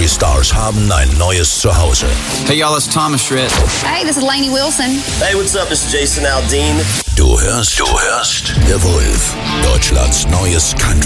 Country Stars haben ein neues Zuhause. Hey y'all, it's Thomas Schritt. Hey, this is Lainey Wilson. Hey, what's up? This is Jason Aldean. Du hörst The Wolf, Deutschlands neues Country